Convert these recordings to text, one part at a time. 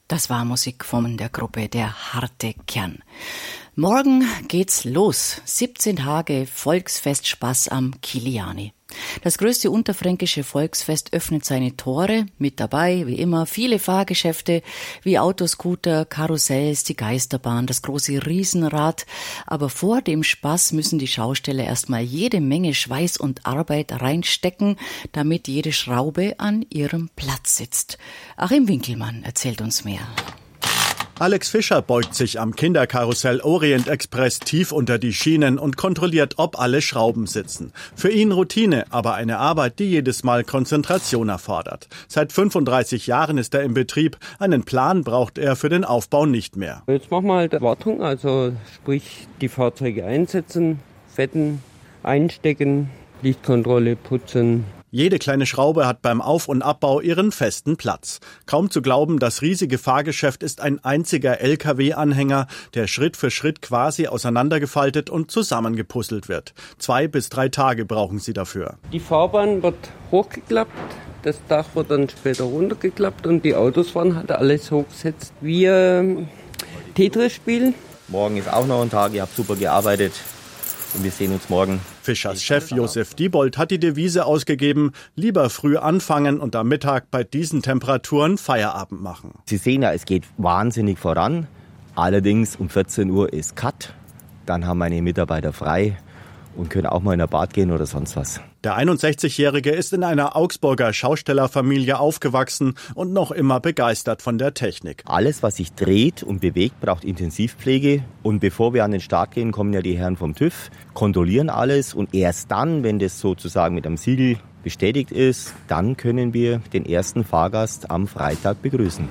Das war Musik von der Gruppe Der harte Kern. Morgen geht's los. 17 Tage Volksfestspaß am Kiliani. Das größte unterfränkische Volksfest öffnet seine Tore. Mit dabei, wie immer, viele Fahrgeschäfte wie Autoscooter, Karussells, die Geisterbahn, das große Riesenrad. Aber vor dem Spaß müssen die Schausteller erstmal jede Menge Schweiß und Arbeit reinstecken, damit jede Schraube an ihrem Platz sitzt. Achim Winkelmann erzählt uns mehr. Alex Fischer beugt sich am Kinderkarussell Orient Express tief unter die Schienen und kontrolliert, ob alle Schrauben sitzen. Für ihn Routine, aber eine Arbeit, die jedes Mal Konzentration erfordert. Seit 35 Jahren ist er im Betrieb. Einen Plan braucht er für den Aufbau nicht mehr. Jetzt machen wir halt Wartung, also sprich die Fahrzeuge einsetzen, fetten, einstecken, Lichtkontrolle, putzen. Jede kleine Schraube hat beim Auf- und Abbau ihren festen Platz. Kaum zu glauben, das riesige Fahrgeschäft ist ein einziger LKW-Anhänger, der Schritt für Schritt quasi auseinandergefaltet und zusammengepuzzelt wird. 2 bis 3 Tage brauchen sie dafür. Die Fahrbahn wird hochgeklappt, das Dach wird dann später runtergeklappt und die Autos werden halt alles hochgesetzt wie Tetris spielen. Morgen ist auch noch ein Tag, ihr habt super gearbeitet und wir sehen uns morgen. Fischers Chef Josef Diebold hat die Devise ausgegeben, lieber früh anfangen und am Mittag bei diesen Temperaturen Feierabend machen. Sie sehen ja, es geht wahnsinnig voran. Allerdings um 14 Uhr ist Cut. Dann haben meine Mitarbeiter frei und können auch mal in der Bad gehen oder sonst was. Der 61-Jährige ist in einer Augsburger Schaustellerfamilie aufgewachsen und noch immer begeistert von der Technik. Alles, was sich dreht und bewegt, braucht Intensivpflege. Und bevor wir an den Start gehen, kommen ja die Herren vom TÜV, kontrollieren alles. Und erst dann, wenn das sozusagen mit einem Siegel bestätigt ist, dann können wir den ersten Fahrgast am Freitag begrüßen.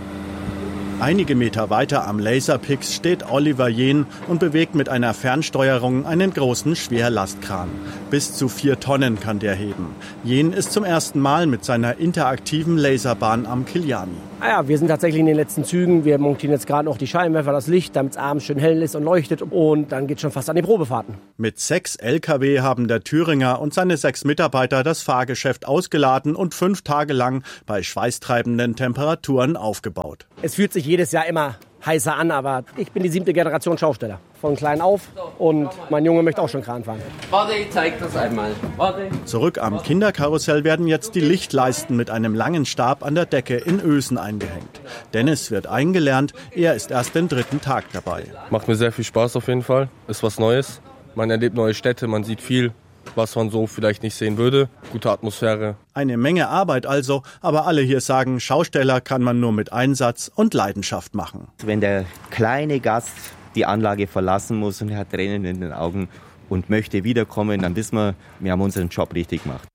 Einige Meter weiter am Laserpix steht Oliver Jehn und bewegt mit einer Fernsteuerung einen großen Schwerlastkran. Bis zu 4 Tonnen kann der heben. Jehn ist zum ersten Mal mit seiner interaktiven Laserbahn am Kiliani. Ja, wir sind tatsächlich in den letzten Zügen. Wir montieren jetzt gerade noch die Scheinwerfer, das Licht, damit es abends schön hell ist und leuchtet. Und dann geht es schon fast an die Probefahrten. Mit 6 LKW haben der Thüringer und seine 6 Mitarbeiter das Fahrgeschäft ausgeladen und 5 Tage lang bei schweißtreibenden Temperaturen aufgebaut. Es fühlt sich jedes Jahr immer heißer an, aber ich bin die 7. Generation Schausteller. Von klein auf und mein Junge möchte auch schon Kran fahren. Warte, ich zeig das einmal. Warte. Zurück am Kinderkarussell werden jetzt die Lichtleisten mit einem langen Stab an der Decke in Ösen eingehängt. Dennis wird eingelernt, er ist erst den 3. Tag dabei. Macht mir sehr viel Spaß auf jeden Fall, ist was Neues. Man erlebt neue Städte, man sieht viel, was man so vielleicht nicht sehen würde. Gute Atmosphäre. Eine Menge Arbeit also, aber alle hier sagen, Schausteller kann man nur mit Einsatz und Leidenschaft machen. Wenn der kleine Gast die Anlage verlassen muss und er hat Tränen in den Augen und möchte wiederkommen, dann wissen wir haben unseren Job richtig gemacht.